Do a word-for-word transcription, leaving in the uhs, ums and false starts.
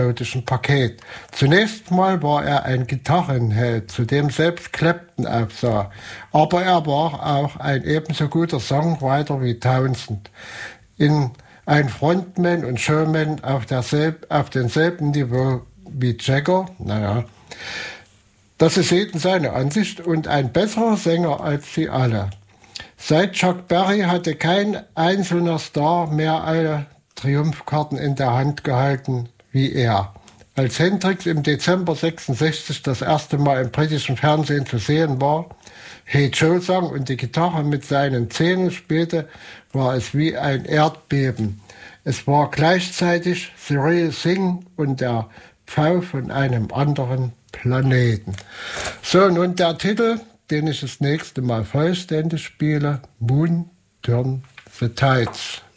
melodischen Paket. Zunächst mal war er ein Gitarrenheld, zu dem selbst Clapton aufsah, aber er war auch ein ebenso guter Songwriter wie Townsend. In ein Frontman und Showman auf, derselb, auf demselben Niveau wie Jagger, naja, das ist eben seine Ansicht, und ein besserer Sänger als sie alle. Seit Chuck Berry hatte kein einzelner Star mehr alle Triumphkarten in der Hand gehalten wie er. Als Hendrix im Dezember sechsundsechzig das erste Mal im britischen Fernsehen zu sehen war, Hey Joe sang und die Gitarre mit seinen Zähnen spielte, war es wie ein Erdbeben. Es war gleichzeitig The Real Thing und der Pfau von einem anderen Planeten. So, nun der Titel, den ich das nächste Mal vollständig spiele, Moon Turn the Tides.